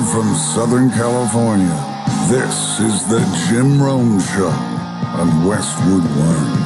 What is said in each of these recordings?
Live from Southern California, this is the Jim Rome Show on Westwood One.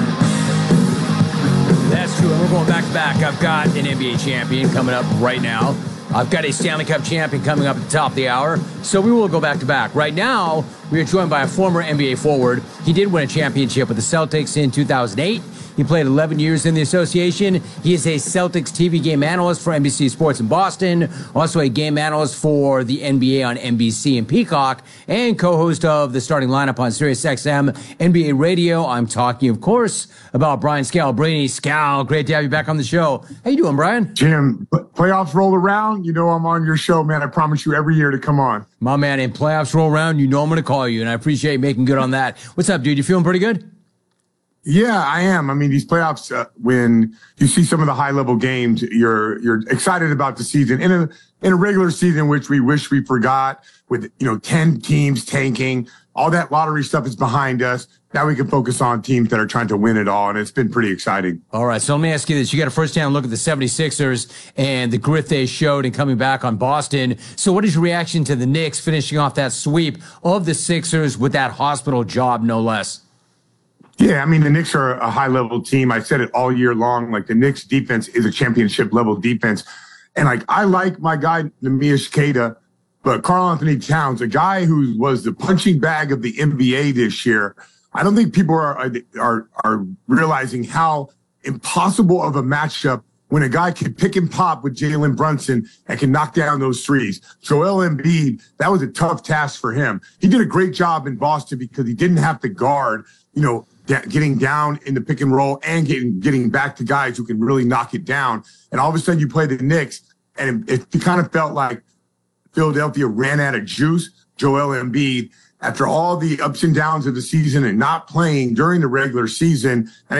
That's true, and we're going back to back. I've got an NBA champion coming up right now. I've got a Stanley Cup champion coming up at the top of the hour, so we will go back to back. Right now, we are joined by a former NBA forward. He did win a championship with the Celtics in 2008. He played 11 years in the association. He is a Celtics TV game analyst for NBC Sports in Boston, also a game analyst for the NBA on NBC and Peacock, and co-host of the starting lineup on SiriusXM NBA Radio. I'm talking, of course, about Brian Scalabrine. Scal, great to have you back on the show. How you doing, Brian? Jim, playoffs roll around. You know I'm on your show, man. I promise you every year to come on. My man, in playoffs roll around, you know I'm going to call you, and I appreciate making good on that. What's up, dude? You feeling pretty good? Yeah, I am. I mean, these playoffs, when you see some of the high-level games, you're excited about the season. In a regular season, which we wish we forgot, with 10 teams tanking, all that lottery stuff is behind us. Now we can focus on teams that are trying to win it all, and it's been pretty exciting. All right, so let me ask you this. You got a first-hand look at the 76ers and the grit they showed in coming back on Boston. So what is your reaction to the Knicks finishing off that sweep of the Sixers with that hospital job, no less? Yeah, I mean, the Knicks are a high-level team. I said it all year long. Like, the Knicks defense is a championship-level defense. And, I like my guy, Neemias Queta, but Karl-Anthony Towns, a guy who was the punching bag of the NBA this year, I don't think people are realizing how impossible of a matchup when a guy can pick and pop with Jalen Brunson and can knock down those threes. Joel Embiid, that was a tough task for him. He did a great job in Boston because he didn't have to guard, getting down in the pick and roll and getting back to guys who can really knock it down. And all of a sudden you play the Knicks, and it kind of felt like Philadelphia ran out of juice. Joel Embiid, after all the ups and downs of the season and not playing during the regular season, and